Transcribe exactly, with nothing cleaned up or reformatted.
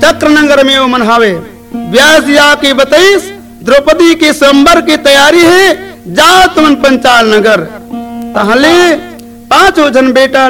चक्र नगर में वो मनहावे। व्यास जी आके बताइस द्रौपदी के स्वयंवर की तैयारी है, जा तुम पंचाल नगर। तहले पांचों जन बेटा